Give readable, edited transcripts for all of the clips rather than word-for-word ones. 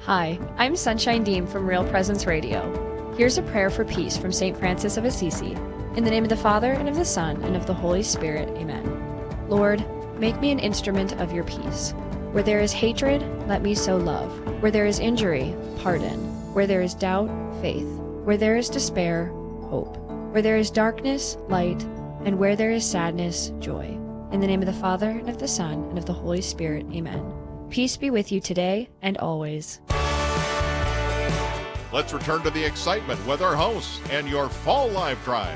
Hi, I'm Sunshine Deem from Real Presence Radio. Here's a prayer for peace from St. Francis of Assisi. In the name of the Father, and of the Son, and of the Holy Spirit, amen. Lord, make me an instrument of your peace. Where there is hatred, let me sow love. Where there is injury, pardon. Where there is doubt, faith. Where there is despair, hope. Where there is darkness, light. And where there is sadness, joy. In the name of the Father, and of the Son, and of the Holy Spirit, amen. Peace be with you today and always. Let's return to the excitement with our hosts and your Fall Live Drive.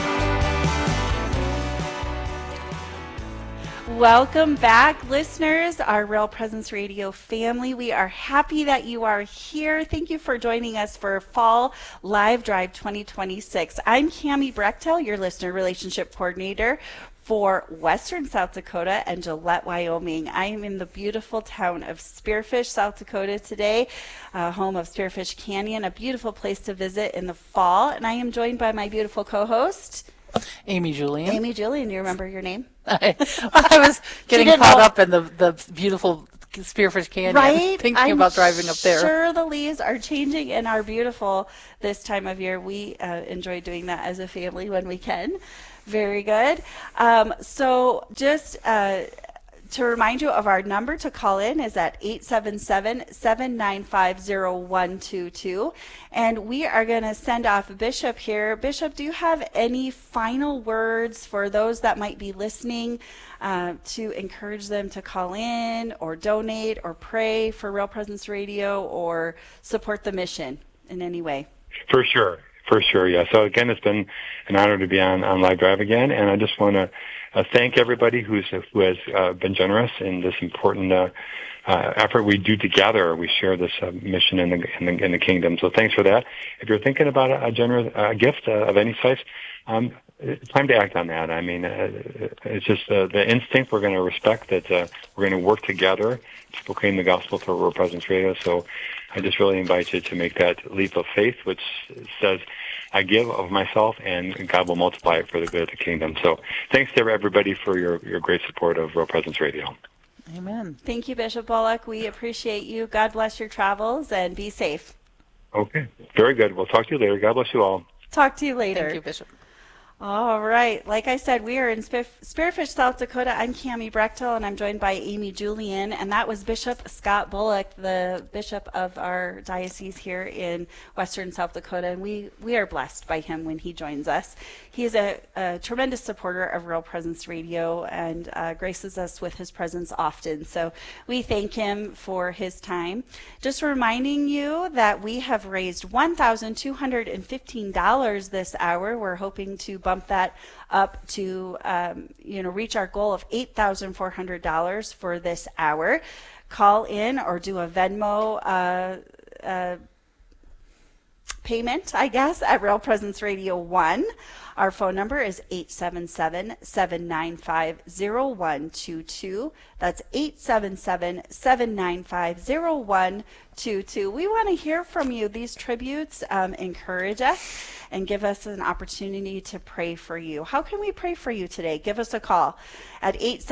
Welcome back, listeners, our Real Presence Radio family. We are happy that you are here. Thank you for joining us for Fall Live Drive 2026. I'm Cami Brechtel, your listener relationship coordinator for Western South Dakota and Gillette, Wyoming. I am in the beautiful town of Spearfish, South Dakota today, home of Spearfish Canyon, a beautiful place to visit in the fall. And I am joined by my beautiful co-host, Amy Julian. Amy Julian, you remember your name? I was getting caught up in the beautiful Spearfish Canyon, right? thinking about driving up there. I'm sure the leaves are changing and are beautiful this time of year. We enjoy doing that as a family when we can. Very good. So just to remind you of our number to call in is at 877-795-0122. And we are going to send off Bishop here. Bishop, do you have any final words for those that might be listening to encourage them to call in or donate or pray for Real Presence Radio or support the mission in any way? For sure, yeah. So again, it's been an honor to be on Live Drive again, and I just want to thank everybody who has been generous in this important effort we do together. We share this mission in the kingdom. So thanks for that. If you're thinking about a generous gift of any size, it's time to act on that. I mean, it's just the instinct. We're going to respect that. We're going to work together to proclaim the gospel through Real Presence Radio. So I just really invite you to make that leap of faith, which says, I give of myself, and God will multiply it for the good of the kingdom. So thanks to everybody for your great support of Real Presence Radio. Amen. Thank you, Bishop Bullock. We appreciate you. God bless your travels, and be safe. Okay. Very good. We'll talk to you later. God bless you all. Talk to you later. Thank you, Bishop. All right. Like I said, we are in Spearfish, South Dakota. I'm Cami Brechtel, and I'm joined by Amy Julian. And that was Bishop Scott Bullock, the bishop of our diocese here in Western South Dakota. And we are blessed by him when he joins us. He is a tremendous supporter of Real Presence Radio and graces us with his presence often. So we thank him for his time. Just reminding you that we have raised $1,215 this hour. We're hoping to bump that up to reach our goal of $8,400 for this hour. Call in or do a Venmo payment, I guess, at Real Presence Radio 1. Our phone number is 877-795-0122. That's 877-795-0122. We want to hear from you. These tributes encourage us and give us an opportunity to pray for you. How can we pray for you today? Give us a call at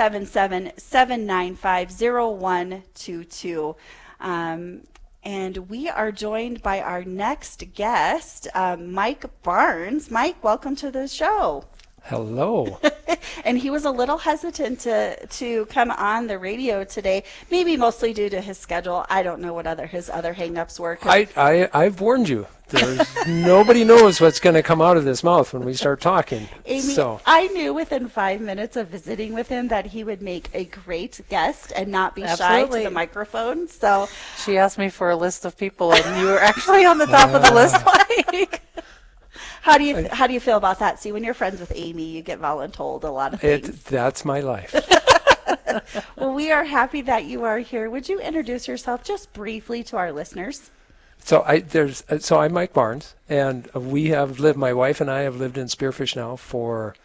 877-795-0122. And we are joined by our next guest, Mike Barnes. Mike, welcome to the show. Hello. And he was a little hesitant to come on the radio today, maybe mostly due to his schedule. I don't know what his other hang-ups were. I've warned you. Nobody knows what's going to come out of this mouth when we start talking. Amy, I knew within 5 minutes of visiting with him that he would make a great guest and not be shy to the microphone. So she asked me for a list of people, and you were actually on the top of the list, Mike. How do you feel about that? See, when you're friends with Amy, you get voluntold a lot of things. That's my life. Well, we are happy that you are here. Would you introduce yourself just briefly to our listeners? So I'm Mike Barnes, and my wife and I have lived in Spearfish now for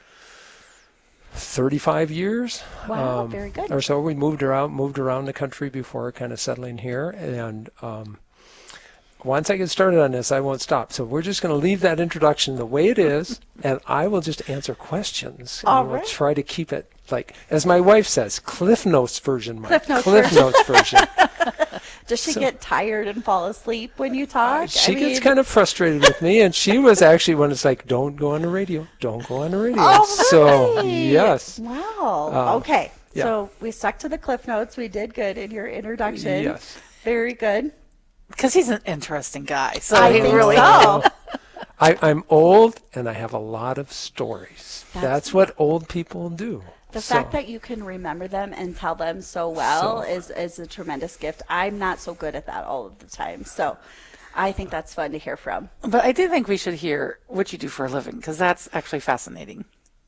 35 years. Wow, very good. Or so. We moved around the country before kind of settling here, and once I get started on this, I won't stop. So we're just going to leave that introduction the way it is, and I will just answer questions. All and right. We'll try to keep it, like, as my wife says, Cliff Notes version, Mike. Cliff Notes version. Does she get tired and fall asleep when you talk? She gets kind of frustrated with me, and she was actually when it's like, don't go on the radio. Don't go on the radio. Oh, So, really? yes. Wow. Okay. yeah. So we stuck to the Cliff Notes. We did good in your introduction. Yes. Very good. Because he's an interesting guy. So I he think really so. I'm old, and I have a lot of stories. That's That's what old people do. The So, fact that you can remember them and tell them so well is a tremendous gift. I'm not so good at that all of the time. So I think that's fun to hear from. But I do think we should hear what you do for a living, because that's actually fascinating.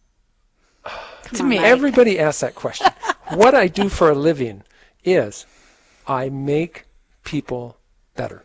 To me, everybody asks that question. What I do for a living is I make people better.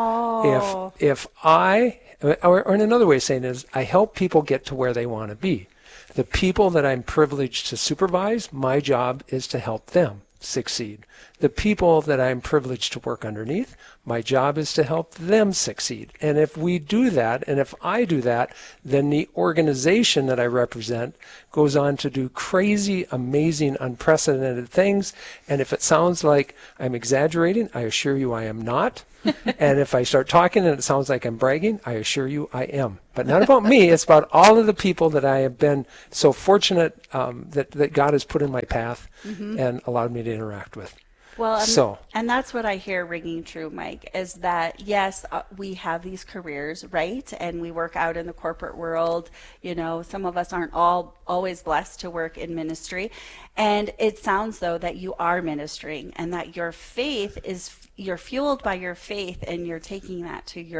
Oh. If I, or in another way of saying it is, I help people get to where they want to be. The people that I'm privileged to supervise, my job is to help them succeed. The people that I'm privileged to work underneath, my job is to help them succeed. And if we do that, and if I do that, then the organization that I represent goes on to do crazy, amazing, unprecedented things. And if it sounds like I'm exaggerating, I assure you I am not. And if I start talking and it sounds like I'm bragging, I assure you I am. But not about me. It's about all of the people that I have been so fortunate that God has put in my path and allowed me to interact with. Well, and that's what I hear ringing true, Mike, is that, yes, we have these careers, right? And we work out in the corporate world. You know, some of us aren't always blessed to work in ministry. And it sounds, though, that you are ministering and that your faith you're fueled by your faith, and you're taking that into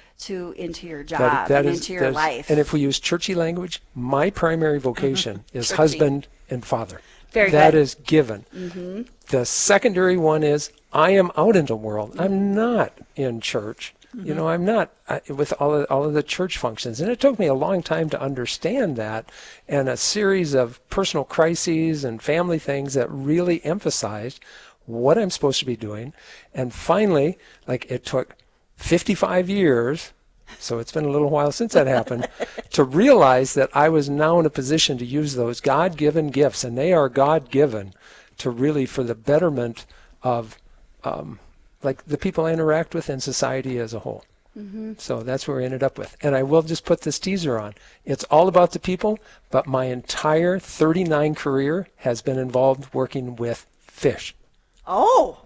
your job and into your life. And if we use churchy language, my primary vocation is Churchy. Husband and father. Very That good. is given. The secondary one is I am out in the world. I'm not in church. You know, I'm not with all of the church functions. And it took me a long time to understand that, and a series of personal crises and family things that really emphasized what I'm supposed to be doing. And finally, like, it took 55 years, so it's been a little while since that happened, to realize that I was now in a position to use those God-given gifts, and they are God-given, to really for the betterment of like the people I interact with and society as a whole. So that's where we ended up with. And I will just put this teaser on. It's all about the people, but my entire 39 career has been involved working with fish. Oh.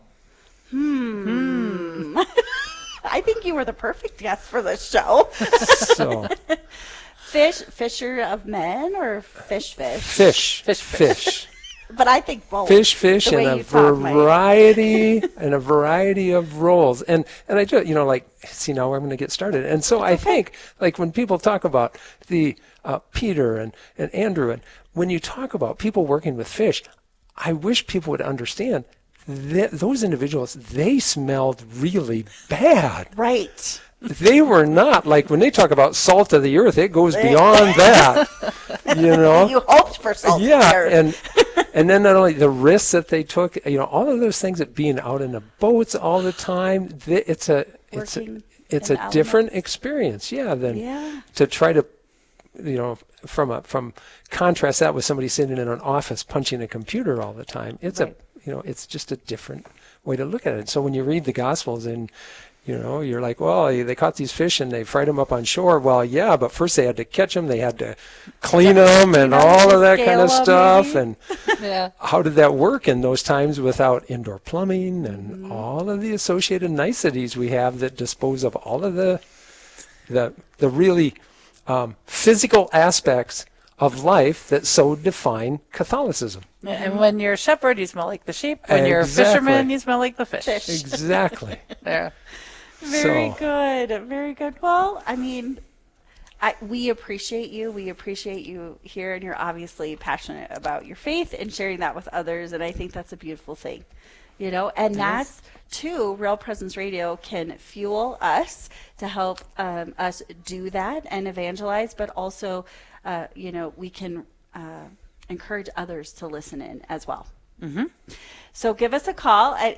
I think you were the perfect guest for this show. So Fisher of men or fish? fish. But I think both. Fish The way in a you talk, Mike. variety of roles. And I do, you know, like, see, now I'm going to get started. And so I think, like, when people talk about the Peter and Andrew, and when you talk about people working with fish, I wish people would understand that those individuals, they smelled really bad. Right. They were not, like, when they talk about salt of the earth, it goes beyond that, you know. You hoped for something. Yeah, and then not only the risks that they took, you know, all of those things, that being out in the boats all the time, it's a different experience, than to try to, you know, from contrast that with somebody sitting in an office punching a computer all the time. It's it's just a different way to look at it. So when you read the Gospels and, you know, you're like, well, they caught these fish and they fried them up on shore. Well, yeah, but first they had to catch them, they had to clean them and all of that kind of stuff. And how did that work in those times without indoor plumbing and all of the associated niceties we have that dispose of all of the really physical aspects of life that so define Catholicism. And when you're a shepherd, you smell like the sheep. When you're a fisherman, you smell like the fish. Exactly. Yeah. Very good. Very good. Well, I mean, we appreciate you. We appreciate you here, and you're obviously passionate about your faith and sharing that with others, and I think that's a beautiful thing. You know, and that's, too, Real Presence Radio can fuel us to help us do that and evangelize, but also, you know, we can encourage others to listen in as well. So give us a call at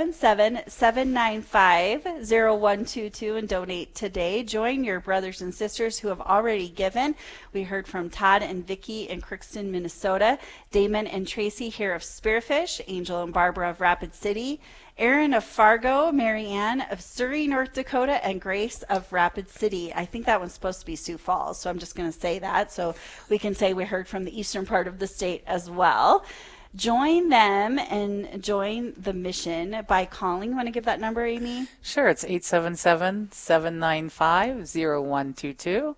877-795-0122 and donate today. Join your brothers and sisters who have already given. We heard from Todd and Vicki in Crookston, Minnesota, Damon and Tracy here of Spearfish, Angel and Barbara of Rapid City, Erin of Fargo, Mary Ann of Surrey, North Dakota, and Grace of Rapid City. I think that one's supposed to be Sioux Falls, so I'm just going to say that so we can say we heard from the eastern part of the state as well. Join them and join the mission by calling. Want to give that number, Amy? Sure, it's 877-795-0122,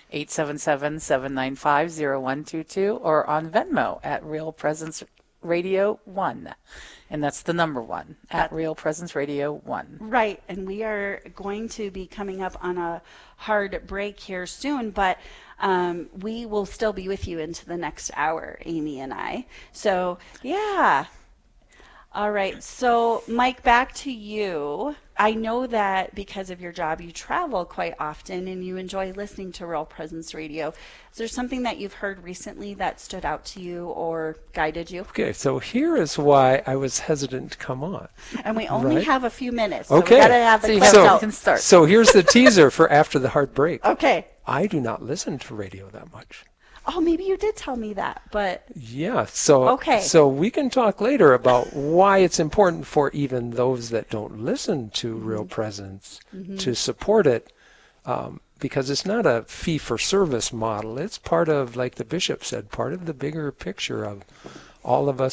877-795-0122, or on Venmo at Real Presence Radio 1. And that's the number 1, at Real Presence Radio 1. Right, and we are going to be coming up on a hard break here soon, but we will still be with you into the next hour, Amy and I. So, yeah. All right, so Mike, back to you. I know that because of your job, you travel quite often and you enjoy listening to Real Presence Radio. Is there something that you've heard recently that stood out to you or guided you? Okay, so here is why I was hesitant to come on. And we only have a few minutes, so okay. we got to have the So you question. can start. So here's the teaser for after the hard break. Okay. I do not listen to radio that much. Oh, maybe you did tell me that, but Yeah, so Okay. so we can talk later about why it's important for even those that don't listen to Real Presence to support it, because it's not a fee-for-service model. It's part of, like the bishop said, part of the bigger picture of all of us